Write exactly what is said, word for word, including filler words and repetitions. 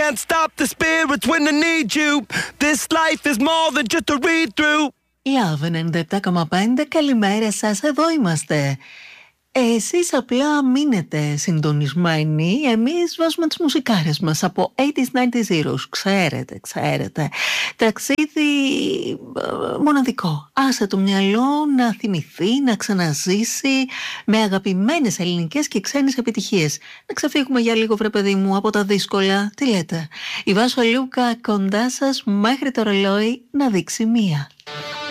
can't stop the spirits when they need you. This life is more than just a read through. Love ενενήντα επτά κόμμα πέντε, καλημέρα σας, εδώ είμαστε. Εσείς απλά μείνετε συντονισμένοι, εμείς βάζουμε τις μουσικάρες μας από ογδόντα, ενενήντα, ξέρετε, ξέρετε. Ταξίδι μοναδικό, άσε το μυαλό να θυμηθεί, να ξαναζήσει με αγαπημένες ελληνικές και ξένες επιτυχίες. Να ξεφύγουμε για λίγο, βρε παιδί μου, από τα δύσκολα, τι λέτε. Η Βάσο Λούκα κοντά σας μέχρι το ρολόι να δείξει μία.